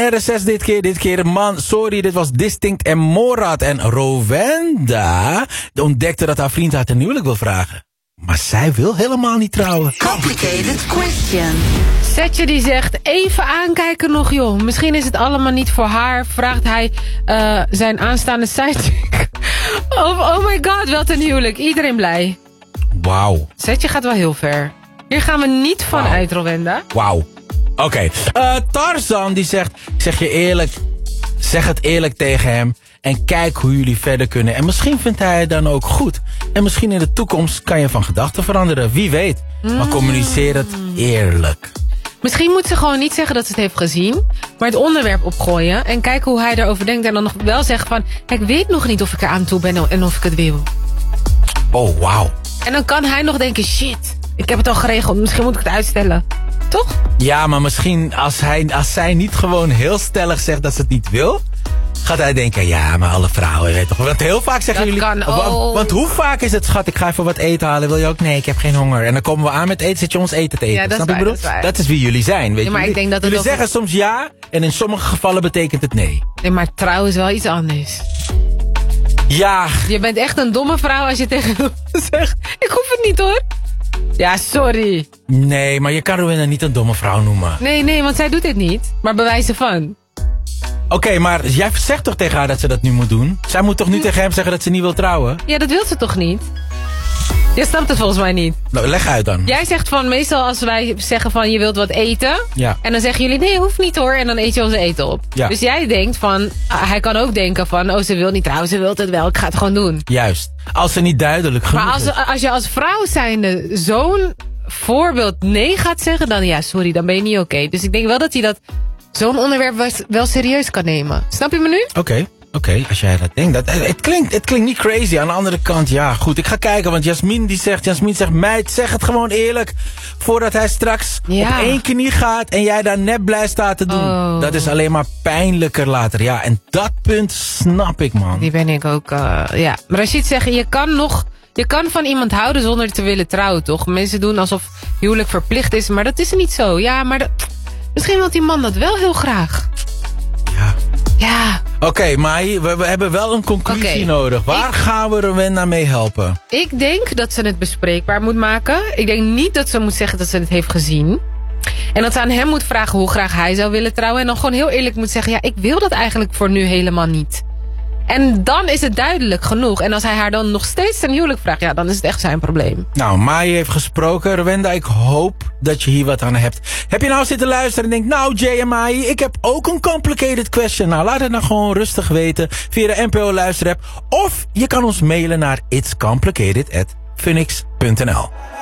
RSS dit keer. Man, sorry, dit was Distinct en Morad. En Rowenda ontdekte dat haar vriend haar ten huwelijk wil vragen. Maar zij wil helemaal niet trouwen. Complicated question. Setje die zegt, even aankijken nog joh. Misschien is het allemaal niet voor haar. Vraagt hij zijn aanstaande sidechick. Oh my god, wat een huwelijk. Iedereen blij. Wauw. Setje gaat wel heel ver. Hier gaan we niet van uit, Rowenda. Wauw. Oké. Tarzan die zegt, ik zeg je eerlijk, zeg het eerlijk tegen hem. En kijk hoe jullie verder kunnen. En misschien vindt hij het dan ook goed. En misschien in de toekomst kan je van gedachten veranderen. Wie weet. Maar communiceer het eerlijk. Misschien moet ze gewoon niet zeggen dat ze het heeft gezien. Maar het onderwerp opgooien. En kijken hoe hij erover denkt. En dan nog wel zeggen van, ik weet nog niet of ik er aan toe ben en of ik het wil. Oh, wauw. En dan kan hij nog denken, shit, ik heb het al geregeld. Misschien moet ik het uitstellen. Toch? Ja, maar misschien als zij niet gewoon heel stellig zegt dat ze het niet wil, gaat hij denken, ja, maar alle vrouwen, je weet toch. Want heel vaak zeggen dat jullie... Kan, want hoe vaak is het, schat, ik ga even wat eten halen. Wil je ook? Nee, ik heb geen honger. En dan komen we aan met eten, zit je ons eten te eten. Ja, dat Snap is je, waar, bedoel? Dat is wie jullie zijn, weet je. Maar ik denk dat jullie zeggen soms ja, en in sommige gevallen betekent het nee. Nee, maar trouw is wel iets anders. Ja. Je bent echt een domme vrouw als je tegen hem zegt, ik hoef het niet hoor. Ja, sorry. Nee, maar je kan Rowena niet een domme vrouw noemen. Nee, want zij doet dit niet. Maar bewijzen van. Oké, maar jij zegt toch tegen haar dat ze dat nu moet doen? Zij moet toch nu tegen hem zeggen dat ze niet wil trouwen? Ja, dat wil ze toch niet? Je snapt het volgens mij niet. Nou, leg uit dan. Jij zegt van, meestal als wij zeggen van je wilt wat eten. Ja. En dan zeggen jullie, nee, hoeft niet hoor. En dan eet je onze eten op. Ja. Dus jij denkt van, hij kan ook denken van, oh ze wil niet trouwen, ze wil het wel, ik ga het gewoon doen. Juist. Als ze niet duidelijk genoeg Maar is. als je als vrouw zijnde zo'n voorbeeld nee gaat zeggen, dan ja, sorry, dan ben je niet oké. Dus ik denk wel dat hij dat zo'n onderwerp wel serieus kan nemen. Snap je me nu? Oké, als jij dat denkt. Het klinkt niet crazy. Aan de andere kant, ja, goed. Ik ga kijken, want Jasmin zegt, meid, zeg het gewoon eerlijk. Voordat hij straks op één knie gaat en jij daar net blij staat te doen. Oh. Dat is alleen maar pijnlijker later. Ja, en dat punt snap ik, man. Die ben ik ook, ja. Maar Rashid zegt, je kan van iemand houden zonder te willen trouwen, toch? Mensen doen alsof huwelijk verplicht is, maar dat is niet zo. Ja, maar misschien wil die man dat wel heel graag. Ja. Oké, maar we hebben wel een conclusie nodig. Waar gaan we Rowena mee helpen? Ik denk dat ze het bespreekbaar moet maken. Ik denk niet dat ze moet zeggen dat ze het heeft gezien. En dat ze aan hem moet vragen hoe graag hij zou willen trouwen. En dan gewoon heel eerlijk moet zeggen, ja, ik wil dat eigenlijk voor nu helemaal niet. En dan is het duidelijk genoeg. En als hij haar dan nog steeds ten huwelijk vraagt, ja, dan is het echt zijn probleem. Nou, Mai heeft gesproken. Rowenda, ik hoop dat je hier wat aan hebt. Heb je nou zitten luisteren en denkt, nou Jay en Mai, ik heb ook een complicated question. Nou, laat het nou gewoon rustig weten via de NPO luisterapp. Of je kan ons mailen naar itscomplicated@phoenix.nl.